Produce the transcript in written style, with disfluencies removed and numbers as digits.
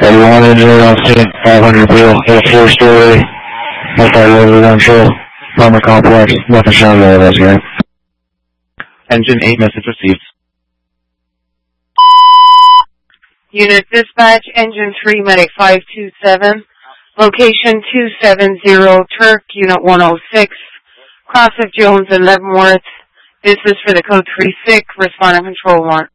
81 engine on scene, 500 wheel, a 4-story, multi-residential, apartment complex, nothing shown there, that's right. Engine 8 message received. Unit dispatch, engine 3, medic 527, location 270, Turk, unit 106, cross of Jones and Leavenworth. This is for the code 36, responding control 1.